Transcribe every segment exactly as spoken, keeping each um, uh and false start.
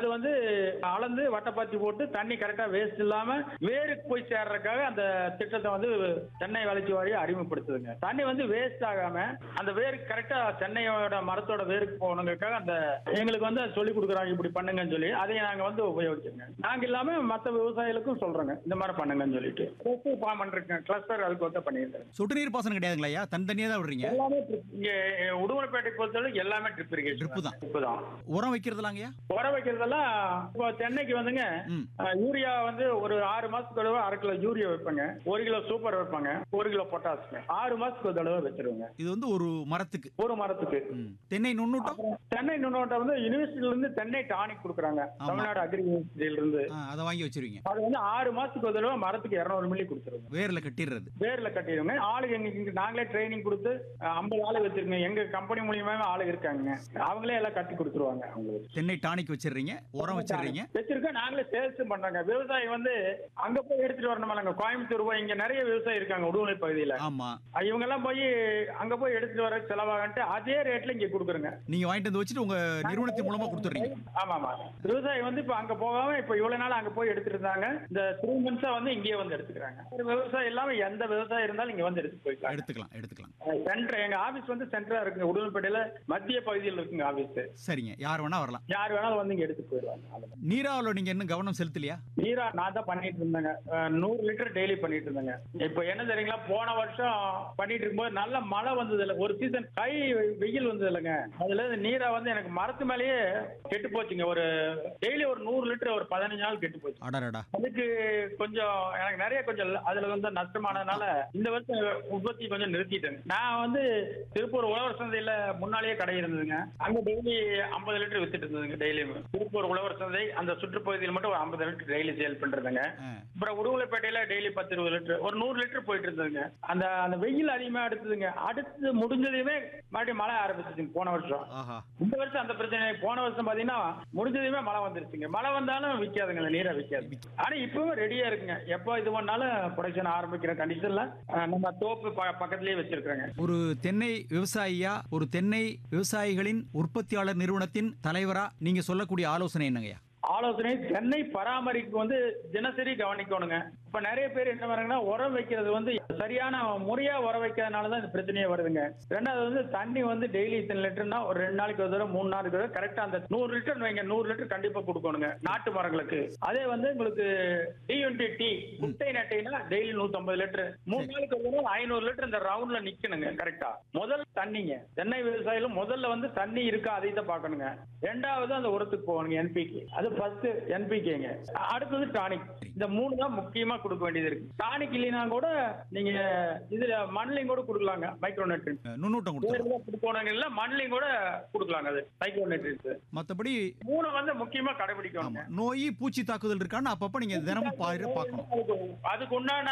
அது வந்து அளந்து வட்டப்பாத்தி போட்டு தண்ணி கரெக்டா வேஸ்ட் இல்லாம வேருக்கு போய் சேர்றதுக்காக அந்த திட்டத்தை வந்து தென்னை வளர்ச்சி வாரியம் அறிமுகப்படுத்துதுங்க. தண்ணி வந்து வேஸ்ட் ஆகாம அந்த வேருக்கு கரெக்டா தென்னையோட மரத்தோட வேருக்கு போகணுங்கிறதுக்காக அந்த எங்களுக்கு வந்து சொல்லி கொடுக்குறாங்க, இப்படி பண்ணுங்கன்னு சொல்லி அதை நாங்க வந்து உபயோகிச்சுங்க. நாங்க இல்லாம மற்ற விவசாயிகளுக்கும் சொல்றோங்க இந்த மாதிரி பண்ணுங்கன்னு சொல்லிட்டு ஃபார்ம் பண்றேன். கிளஸ்டர் அதுக்கு வந்து பண்ணியிருக்கேன். சொட்டு நீர் பாசனம் கிடையாதுங்களா ஐயா? தனித்தனியா தான் விடுறீங்க? எல்லாமே இங்க உடுமலைப்பேட்டை பொறுத்தவரை எல்லாமே ட்ரிப் இரிகேஷன். ட்ரிப் தான். ட்ரிப் தான். உரம் வைக்கிறதுலாங்கய்யா? உரம் வைக்கிறதெல்லாம் இப்போ தென்னைக்கு வந்துங்க யூரியா வந்து ஒரு ஆறு மாசத்துக்கு தடவை அரை கிலோ யூரியா வைப்பாங்க, ஒரு கிலோ சூப்பர் வைப்பாங்க, ஒரு கிலோ பொட்டாஸ் ஆறு மாசத்துக்கு ஒரு தடவை வச்சிருவாங்க. இது வந்து ஒரு மரத்துக்கு ஒரு மரத்துக்கு. தென்னை நுண்ணூட்டம் தென்னை நுண்ணூட்டம் வந்து யூனிவர்சிட்டில இருந்து தென்னை டானிக் கொடுக்குறாங்க, தமிழ்நாடு அக்ரி யூனிவர்சிட்டியில இருந்து அதை வாங்கி வச்சிருவீங்க. அது வந்து ஆறு மாசத்துக்கு ஒரு தடவை மரத்துக்கு இருநூறு மில்லி கொடுத்துருவோம். வேர்ல கட்டிடுறது. வேர்ல கட்டிடுவோங்க. ஆளுங்க எங்க நாங்களே ட்ரைனிங் கொடுத்து ஐம்பது ஆளு வச்சிருக்கோங்க. எங்க கம்பெனி மூலியமாவே ஆளு இருக்காங்க, அவங்களே எல்லாம் கட்டி கொடுத்துருவாங்க. அவங்களுக்கு தென்னை டானிக் வச்சிடுறீங்க, உரம் வச்சிடுறீங்க, வச்சிருக்கோம். நாங்களே சேல்ஸ் பண்றாங்க. விவசாயி வந்து அங்க போய் எடுத்துட்டு வரணுமாங்க, கோயம்புத்தூர் போய் இங்க நிறைய விவசாயி இருக்காங்க உடுமலை பகுதியில. ஆமா, இவங்க எல்லாம் போய் அங்க போய் எடுத்துட்டு வர செலவாகன்ட்டு அதே ரேட்ல இங்க கொடுக்குறங்க. நீங்க வாங்கிட்டு வந்து வச்சுட்டு உங்க நிறுவனத்தின் மூலமா கொடுத்துறீங்க. ஆமா ஆமா. விவசாயி வந்து இப்ப அங்க போகாம இப்ப இவ்வளவு நாள் அங்க போய் எடுத்துட்டு இருந்தாங்க. இந்த த்ரீ மந்த்ஸா வந்து இங்கேயே வந்து எடுத்துக்கிறாங்க. விவசாயம் இல்லாம எந்த விவசாயம் இருந்தாலும் இங்க வந்து எடுத்து போய்க்கலாம். எடுத்துக்கலாம் எடுத்துக்கலாம். சென்டர் எங்க ஆபீஸ் வந்து சென்டரா இருக்குங்க, உடுமலைப்பேட்டையில மத்திய பகுதியில் இருக்குங்க ஆபீஸ். சரிங்க, யார் வேணா வரலாம். யார் வேணாலும் வந்து இங்க எடுத்து போயிடுவாங்க. நீராவில நீங்க என்ன கவனம் செலுத்தலையா? நீரா நான் தான் பண்ணிட்டு இருந்தேங்க. நூறு லிட்டர் டெய்லி பண்ணிட்டு இருந்தேங்க. இப்ப என்ன தெரியுங்களா, போன வருஷம் பண்ணிட்டு இருக்கும்போது நல்ல மழை வந்தது இல்ல, ஒரு சீசன் கை வெயில் வந்தது இல்லைங்க. அதுல நீரா வந்து எனக்கு மரத்து மேலேயே கெட்டு போச்சுங்க. ஒரு டெய்லி ஒரு நூறு லிட்டர் ஒரு பதினஞ்சு நாள் கெட்டு போச்சு. அதுக்கு கொஞ்சம் எனக்கு நிறைய கொஞ்சம் அதுல வந்து நஷ்டமானதுனால இந்த வருஷம் உற்பத்தி கொஞ்சம் நிறுத்திட்டேங்க. நான் வந்து திருப்பூர் உழவர் சந்தையில முன்னாலேயே கடை இருந்ததுங்க. அங்க டெய்லி ஐம்பது லிட்டர் வித்துட்டு இருந்ததுங்க. டெய்லியும் திருப்பூர் உழவர் சந்தை அந்த சுற்றுப்பகுதியில் மட்டும் ஒரு ஐம்பது லிட்டர் டெய்லி சேல் பண்றதுங்க. அப்புறம் உடுமலைப்பேட்டையில டெய்லி பத்து இருபது லிட்டர் ஒரு நூறு லிட்டர் போயிட்டு இருந்ததுங்க. அந்த அந்த வெயில் அதிகமா எடுத்ததுங்க. அடுத்து முடிஞ்சதுமே மறுபடியும் மழை ஆரம்பிச்சிச்சுங்க போன வருஷம். இந்த வருஷம் அந்த பிரச்சனை. போன வருஷம் பாத்தீங்கன்னா முடிஞ்சதுமே மழை வந்துருச்சுங்க. மழை வந்தாலும் விற்காதுங்க, நீரா விற்காது. ஆனா இப்பவும் ரெடியா இருக்குங்க. எப்போ இது பண்ணாலும் ப்ரொடக்ஷன் ஆரம்பிக்கிற கண்டிஷன்ல நம்ம தோப்பு பக்கத்திலேயே வச்சிருக்கிறோங்க. ஒரு தென்னை விவசாயியா, ஒரு தென்னை விவசாயிகளின் உற்பத்தியாளர் நிறுவனத்தின் தலைவரா நீங்க சொல்லக்கூடிய ஆலோசனை என்னங்கய்யா? ஆலோசனை தென்னை பராமரிப்பு வந்து தினசரி கவனிக்கணுங்க. இப்ப நிறைய பேர் என்ன வராங்கன்னா, உரம் வைக்கிறது வந்து சரியான முறையா உரம் வைக்கிறதுனாலதான் இந்த பிரச்சனையே வருதுங்க. ரெண்டாவது வந்து தண்ணி வந்து டெய்லி இத்தனை லிட்டர்னா ஒரு ரெண்டு நாளைக்கு ஒரு தடவை மூணு நாளைக்கு ஒரு கரெக்டா அந்த நூறு லிட்டர் வைங்க, நூறு லிட்டர் கண்டிப்பா கொடுக்கணுங்க நாட்டு மரங்களுக்கு. அதே வந்து உங்களுக்கு டிஎன்டி டி முட்டை நட்டைனா டெய்லி நூத்தி ஐம்பது லிட்டர், மூணு நாளைக்கு ஒரு தடவை ஐநூறு லிட்டர் இந்த ரவுண்ட்ல நிக்கணுங்க கரெக்டா. முதல் தண்ணிங்க, தென்னை விவசாயிகள் முதல்ல வந்து தண்ணி இருக்கா அதை தான் பாக்கணுங்க. ரெண்டாவது அந்த உரத்துக்கு போகணுங்க, என்பிகே. அது ஃபர்ஸ்ட் என்பிகேங்க. அடுத்தது டானிக். இந்த மூணு தான் முக்கியமா கொடுக்க வேண்டியது இருக்கு. டானிக் இல்லைன்னா கூட நீங்க இதுல மண்லையும் கூட கொடுக்கலாங்க, மைக்ரோ நியூட்ரியன்ஸ் நுண்ணூட்டம் கொடுக்கணும் இல்ல மண்லையும் கூட கொடுக்கலாங்க, அது மைக்ரோ நியூட்ரியன்ஸ். மத்தபடி மூணு வந்து முக்கியமா கடைபிடிக்கணும். நோய் பூச்சி தாக்குதல் இருக்கான்னு அப்பப்ப நீங்க தினமும் பார்க்கணும். அதுக்கு உண்டான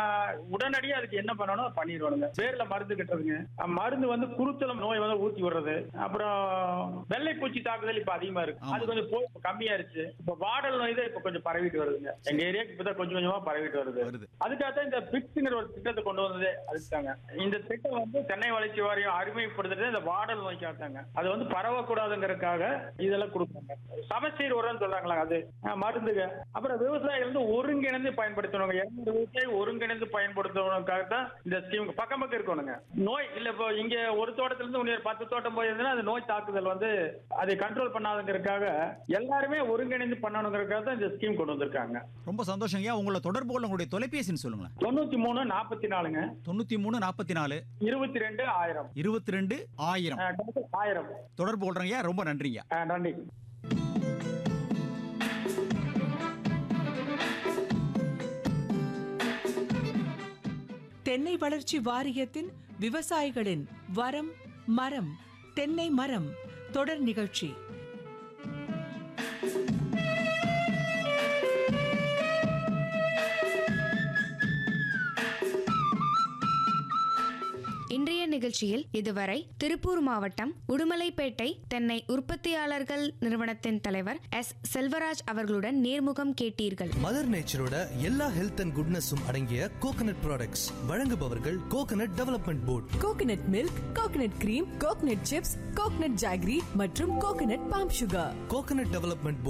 உடனடியா அதுக்கு என்ன பண்ணணும் பண்ணிடுவானுங்க. வேர்ல மருந்து கட்டுறதுங்க. மருந்து வந்து குருத்தலம் நோய் வந்து ஊத்தி விடுறது. அப்புறம் வெள்ளை பூச்சி தாக்குதல் இப்ப அதிகமா இருக்கு, அது கொஞ்சம் போய் கம்மியா இருச்சு. இப்ப வாடல் நோய் தான் இப்ப கொஞ்சம் பரவிட்டு வருதுங்க. எங்க ஏரியாக்கு இப்பதான் கொஞ்சம் கொஞ்சமா பரவிட்டு வருது. அதுக்காக இந்த பிக்ஸ்ங்கிற ஒரு திட்டத்தை கொண்டு வந்தது அதுக்காங்க. இந்த திட்டம் வந்து தென்னை வளர்ச்சி வாரியம் அறிமுகப்படுத்துறது இந்த வாடல் நோய்க்காக. அது வந்து பரவக்கூடாதுங்கிறதுக்காக இதெல்லாம் கொடுப்பாங்க. சமச்சீர் உரம் சொல்றாங்களா, அது மருந்துங்க. அப்புறம் விவசாயிகள் வந்து ஒருங்கிணைந்து பயன்படுத்தணுங்க. இரண்டு விவசாயி ஒருங்கிணைந்து பயன்படுத்தணுக்காக தான் இந்த ஸ்கீம் பக்கம் பக்கம் இருக்கணுங்க. நோய் இல்ல இப்போ இங்க ஒரு தோட்டத்துல இருந்து ஒரு பத்து தோட்டம் போயிருந்தா அது நோய் தாக்குதல் வந்து அதை கண்ட்ரோல் பண்ணாதுங்கிறதுக்காக எல்லாருமே ஒருங்கிணைந்து பண்ணணுங்கிறதுக்காக தான் இந்த ஸ்கீம் கொண்டு வந்திருக்காங்க. ரொம்ப சந்தோஷம். உங்களை தொடர்பு கொள்ள உங்களுடைய தொலைபேசின்னு சொல்லுங்களேன். தொண்ணூத்தி மூணு நாற்பத்தி நாலுங்க தொண்ணூத்தி மூணு நாற்பத்தி நாலு இருபத்தி ரெண்டு ஆயிரம் இருபத்தி ரெண்டு ஆயிரம் ஆயிரம் தொடர்பு கொள்றீங்க. ரொம்ப நன்றிங்க. நன்றி. தென்னை வளர்ச்சி வாரியத்தின் விவசாயிகளின் வரம் மரம் தென்னை மரம் தொடர் நிகழ்ச்சி. இன்றைய நிகழ்ச்சியில் இதுவரை திருப்பூர் மாவட்டம் உடுமலைப்பேட்டை தென்னை உற்பத்தியாளர்கள் நிறுவனத்தின் தலைவர் எஸ் செல்வராஜ் அவர்களுடன் நேர்முகம் கேட்டீர்கள். மதர் நேச்சரோட எல்லா ஹெல்த் அண்ட் குட்னஸும் அடங்கிய கோகனட் ப்ராடக்ட்ஸ் வழங்குபவர்கள் coconut development board. Coconut milk, coconut cream, coconut chips, coconut jaggery மற்றும் coconut bomb sugar. Coconut development